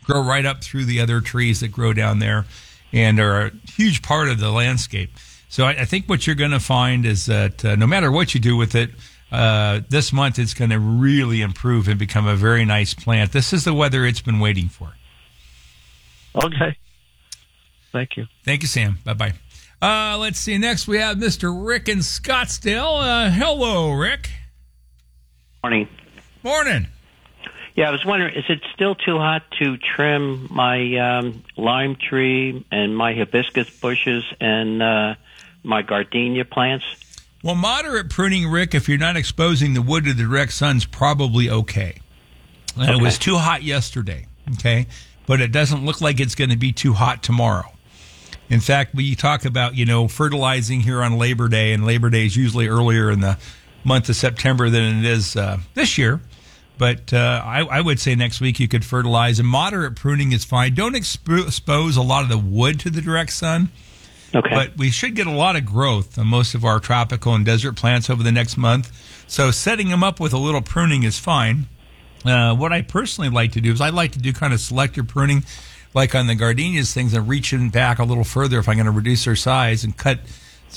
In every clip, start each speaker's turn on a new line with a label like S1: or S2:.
S1: grow right up through the other trees that grow down there and are a huge part of the landscape. So I think what you're going to find is that no matter what you do with it, this month it's going to really improve and become a very nice plant. This is the weather it's been waiting for.
S2: Okay. Thank you.
S1: Thank you, Sam. Bye-bye. Let's see. Next, we have Mr. Rick in Scottsdale. Hello, Rick.
S3: Morning.
S1: Morning.
S3: Yeah, I was wondering, is it still too hot to trim my lime tree and my hibiscus bushes and my gardenia plants?
S1: Well, moderate pruning, Rick, if you're not exposing the wood to the direct sun, is probably okay. It was too hot yesterday, okay? But it doesn't look like it's going to be too hot tomorrow. In fact, we talk about, fertilizing here on Labor Day, and Labor Day is usually earlier in the month of September than it is this year. But I would say next week you could fertilize, and moderate pruning is fine. Don't expose a lot of the wood to the direct sun.
S3: Okay.
S1: But we should get a lot of growth on most of our tropical and desert plants over the next month. So setting them up with a little pruning is fine. What I personally like to do is I like to do kind of selective pruning, like on the gardenias things, and reaching back a little further if I'm going to reduce their size and cut,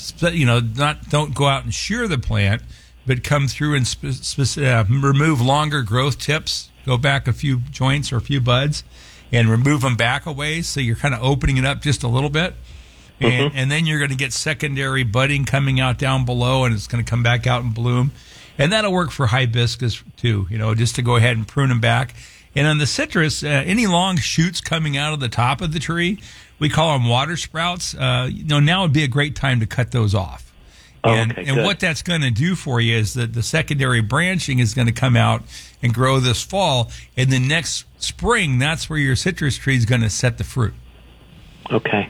S1: don't go out and shear the plant, but come through and remove longer growth tips, go back a few joints or a few buds, and remove them back a ways, so you're kind of opening it up just a little bit. And then you're going to get secondary budding coming out down below, and it's going to come back out and bloom. And that'll work for hibiscus too, just to go ahead and prune them back. And on the citrus, any long shoots coming out of the top of the tree, we call them water sprouts. Now would be a great time to cut those off. And what that's going to do for you is that the secondary branching is going to come out and grow this fall. And then next spring, that's where your citrus tree is going to set the fruit.
S3: Okay.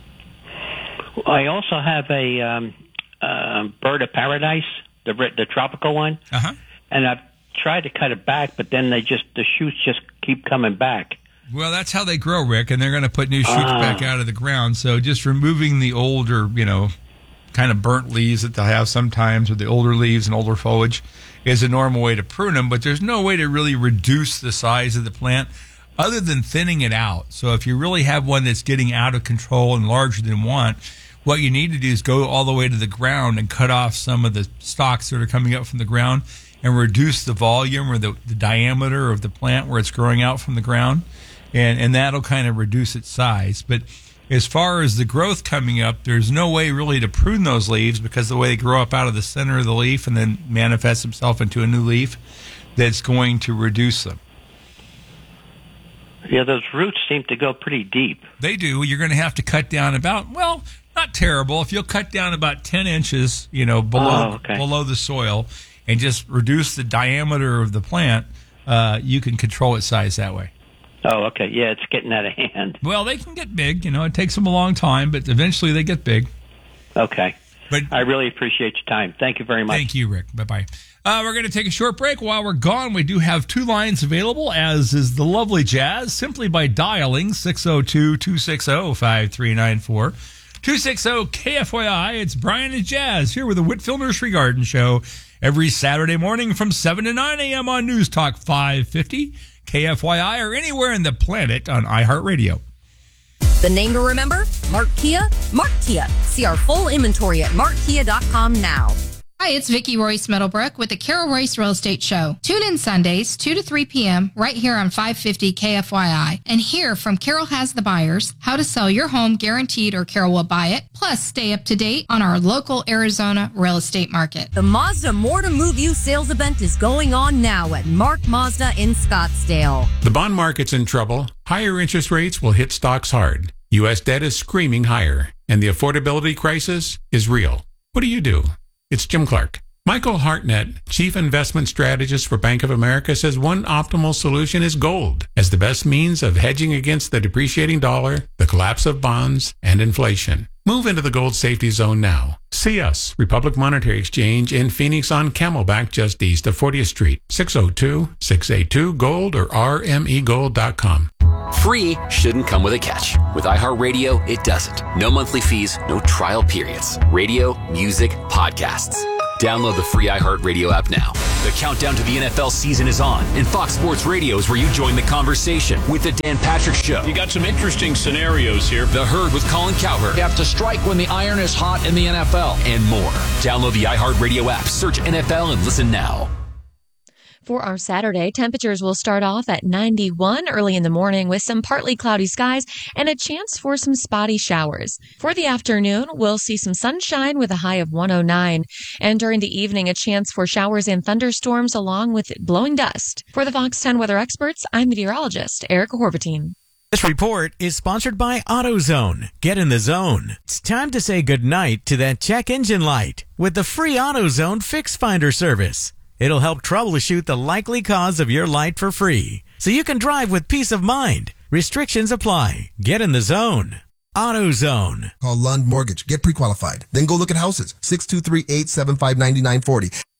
S3: I also have a bird of paradise, the tropical one, and I've tried to cut it back, but then the shoots just keep coming back.
S1: Well, that's how they grow, Rick, and they're going to put new shoots back out of the ground. So just removing the older, kind of burnt leaves that they'll have sometimes, or the older leaves and older foliage, is a normal way to prune them. But there's no way to really reduce the size of the plant other than thinning it out. So if you really have one that's getting out of control and larger than want, what you need to do is go all the way to the ground and cut off some of the stalks that are coming up from the ground and reduce the volume or the diameter of the plant where it's growing out from the ground. And that'll kind of reduce its size. But as far as the growth coming up, there's no way really to prune those leaves, because the way they grow up out of the center of the leaf and then manifest themselves into a new leaf, that's going to reduce them.
S3: Yeah, those roots seem to go pretty deep.
S1: They do. You're going to have to cut down not terrible. If you'll cut down about 10 inches, below the soil, and just reduce the diameter of the plant, you can control its size that way.
S3: Oh, okay. Yeah, it's getting out of hand.
S1: Well, they can get big. It takes them a long time, but eventually they get big.
S3: Okay.
S1: But
S3: I really appreciate your time. Thank you very much.
S1: Thank you, Rick. Bye-bye. We're going to take a short break. While we're gone, we do have 2 lines available, as is the lovely Jazz, simply by dialing 602-260-5394. 260-KFYI. It's Brian and Jazz here with the Whitfield Nursery Garden Show every Saturday morning from 7 to 9 a.m. on News Talk 550, KFYI, or anywhere in the planet on iHeartRadio.
S4: The name to remember? Mark Kia? Mark Kia. See our full inventory at markkia.com now.
S5: Hi, it's Vicki Royce Middlebrook with the Carol Royce Real Estate Show. Tune in Sundays, 2 to 3 p.m., right here on 550 KFYI, and hear from Carol Has the Buyers, how to sell your home guaranteed or Carol will buy it, plus stay up to date on our local Arizona real estate market.
S4: The Mazda More to Move You sales event is going on now at Mark Mazda in Scottsdale.
S6: The bond market's in trouble. Higher interest rates will hit stocks hard. U.S. debt is screaming higher, and the affordability crisis is real. What do you do? It's Jim Clark. Michael Hartnett, Chief Investment Strategist for Bank of America, says one optimal solution is gold as the best means of hedging against the depreciating dollar, the collapse of bonds, and inflation. Move into the gold safety zone now. See us, Republic Monetary Exchange in Phoenix on Camelback just east of 40th Street, 602-682-GOLD or rmegold.com.
S7: Free shouldn't come with a catch. With iHeartRadio, it doesn't. No monthly fees, no trial periods. Radio, music, podcasts. Download the free iHeartRadio app now. The countdown to the NFL season is on, and Fox Sports Radio is where you join the conversation with the Dan Patrick Show.
S8: You got some interesting scenarios here.
S7: The Herd with Colin Cowherd.
S9: You have to strike when the iron is hot in the NFL.
S7: And more. Download the iHeartRadio app, search NFL, and listen now.
S10: For our Saturday, temperatures will start off at 91 early in the morning with some partly cloudy skies and a chance for some spotty showers. For the afternoon, we'll see some sunshine with a high of 109. And during the evening, a chance for showers and thunderstorms along with blowing dust. For the Fox 10 weather experts, I'm meteorologist Erica Horvatine.
S11: This report is sponsored by AutoZone. Get in the zone. It's time to say goodnight to that check engine light with the free AutoZone Fix Finder service. It'll help troubleshoot the likely cause of your light for free, so you can drive with peace of mind. Restrictions apply. Get in the zone. AutoZone.
S12: Call Lund Mortgage. Get pre-qualified. Then go look at houses. 623-875-9940.